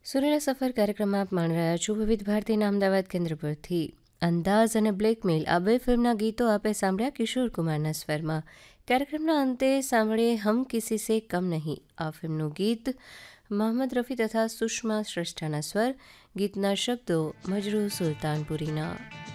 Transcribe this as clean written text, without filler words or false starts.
સુરેલા સફર કાર્યક્રમમાં આપ માણી રહ્યા છો વિવિધ ભારતીના અમદાવાદ કેન્દ્ર પરથી. અંદાઝ અને બ્લેકમેલ આ બે ફિલ્મના ગીતો આપે સાંભળ્યા કિશોર કુમારના સ્વરમાં. કાર્યક્રમના અંતે સાંભળીએ હમ કિસી સે કમ નહીં. આ ફિલ્મનું ગીત મોહમ્મદ રફી તથા સુષ્મા શ્રેષ્ઠાના સ્વર, ગીતના શબ્દો મજરૂહ સુલતાનપુરીના.